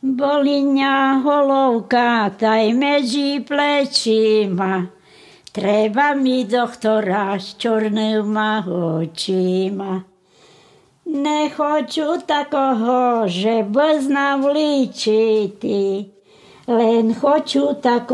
Boli mňa holovka, taj medzi plečima. Treba mi doktora s čornýma očima. Nechoču takoho, že bez nám líčiti, len choču takoho,